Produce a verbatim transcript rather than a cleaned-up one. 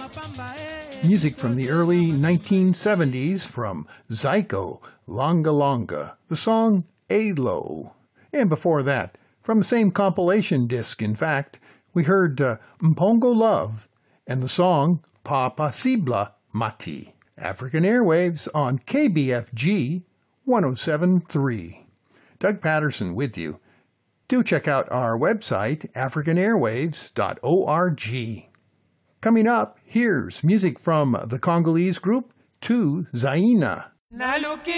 Music from the early nineteen seventies from Zyko, Longa Longa, the song A-Lo. And before that, from the same compilation disc, in fact, we heard uh, Mpongo Love and the song Pa Pasibla Mati. African Airwaves on K B F G one oh seven point three. Doug Patterson with you. Do check out our website, african airwaves dot org. Coming up, here's music from the Congolese group Tu Zaina.